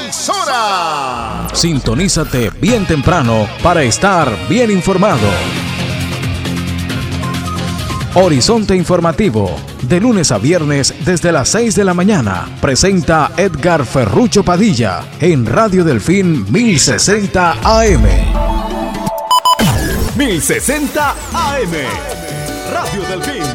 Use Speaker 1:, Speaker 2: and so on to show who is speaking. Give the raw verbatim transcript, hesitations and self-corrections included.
Speaker 1: emisora.
Speaker 2: Sintonízate bien temprano para estar bien informado. Horizonte Informativo, de lunes a viernes desde las seis de la mañana, presenta Edgar Ferrucho Padilla en Radio Delfín mil sesenta A M.
Speaker 1: mil sesenta A M, Radio Delfín.